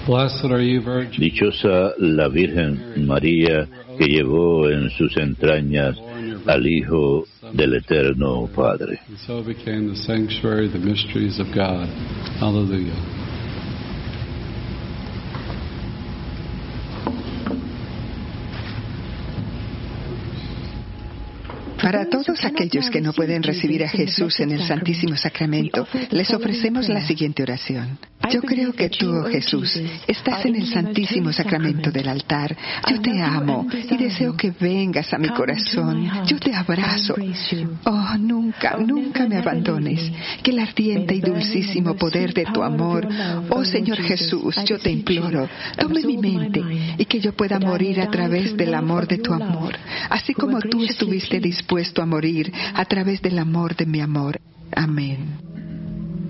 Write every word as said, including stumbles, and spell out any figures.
Blessed are you, Virgin. Dichosa la Virgen María que llevó en sus entrañas al Hijo del Eterno Padre. And so became the sanctuary, the mysteries of God. Hallelujah. Para todos aquellos que no pueden recibir a Jesús en el Santísimo Sacramento, les ofrecemos la siguiente oración. Yo creo que tú, oh Jesús, estás en el Santísimo Sacramento del altar. Yo te amo y deseo que vengas a mi corazón. Yo te abrazo. Oh, nunca, nunca me abandones. Que el ardiente y dulcísimo poder de tu amor, oh Señor Jesús, yo te imploro, tome mi mente y que yo pueda morir a través del amor de tu amor, así como tú estuviste dispuesto a morir a través del amor de mi amor. Amén.